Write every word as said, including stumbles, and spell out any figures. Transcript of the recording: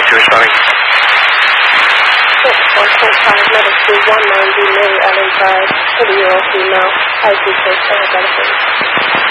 ninety-two responding. six one point five, medic to one ninety, Mary Ellen Drive, thirty-year-old female, I D code seven benefits.